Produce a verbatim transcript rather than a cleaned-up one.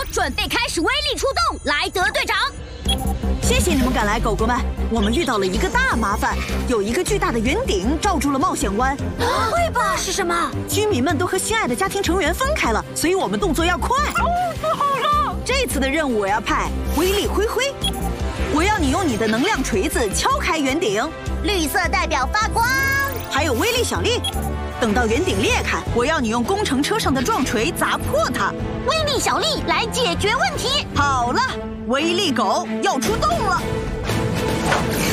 准备开始威力出动，莱德队长。 谢谢你们赶来，狗狗们。我们遇到了一个大麻烦，有一个巨大的圆顶罩住了冒险湾。 会吧？是什么？ 居民们都和心爱的家庭成员分开了，所以我们动作要快。 哦，不好了！ 这次的任务我要派威力灰灰，我要你用你的能量锤子敲开圆顶。 绿色代表发光。 还有威力小丽，等到圆顶裂开，我要你用工程车上的撞锤砸破它。 威力小丽来解决问题。 好了，威力狗要出动了。